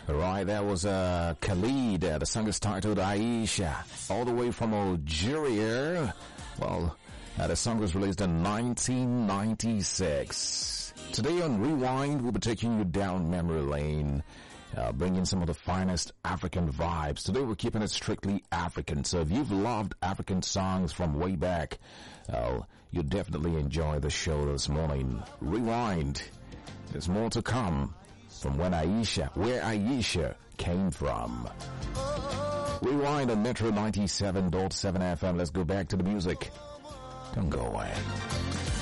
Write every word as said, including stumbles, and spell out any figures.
Right, that was uh, Khalid. Uh, the song is titled Aisha, all the way from Algeria. Well, uh, the song was released in nineteen ninety-six. Today on Rewind, we'll be taking you down memory lane, uh, bringing some of the finest African vibes. Today we're keeping it strictly African, so if you've loved African songs from way back, uh, you'll definitely enjoy the show this morning. Rewind. There's more to come from when Aisha, where Aisha came from. Rewind on Metro ninety-seven point seven F M. Let's go back to the music. Don't go away.